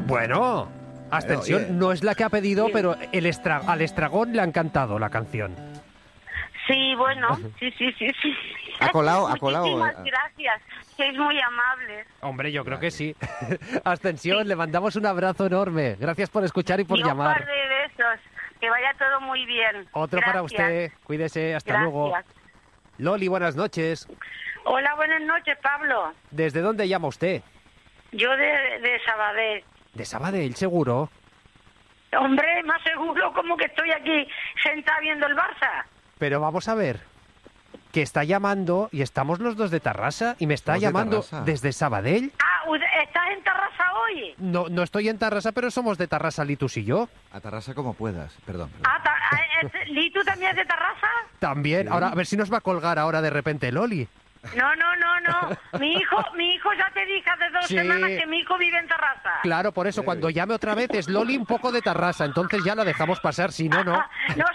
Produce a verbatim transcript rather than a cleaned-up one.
Bueno, Ascensión oye. no es la que ha pedido, pero el estra- al Estragón le ha encantado la canción. Sí, bueno, sí, sí, sí, sí. Ha colado, ha colado. Muchísimas gracias, sois muy amables. Hombre, yo creo que sí. Ascensión, le mandamos un abrazo enorme. Gracias por escuchar y por Y un llamar. par de besos, que vaya todo muy bien. Otro para Gracias. usted. Cuídese, hasta Gracias. luego. Loli, buenas noches. Hola, buenas noches, Pablo. ¿Desde dónde llama usted? Yo de, de Sabadell. De Sabadell, seguro. Hombre, más seguro como que estoy aquí sentada viendo el Barça. Pero vamos a ver, que está llamando y estamos los dos de Tarrasa y me está Estamos de llamando Tarrasa. desde Sabadell. Ah, ¿estás en Tarrasa hoy? No, no estoy en Tarrasa, pero somos de Tarrasa, Litus y yo. Atarrasa como puedas, perdón. perdón. Ah, ta- ah, es- ¿Litu también es de Tarrasa? También. Sí. Ahora, a ver si nos va a colgar ahora de repente Loli. No, no, no, no. Mi hijo, mi hijo ya te dije hace dos Sí. semanas que mi hijo vive en Tarrasa. Claro, por eso cuando llame otra vez es Loli un poco de Tarrasa, entonces ya la dejamos pasar, si no, no. No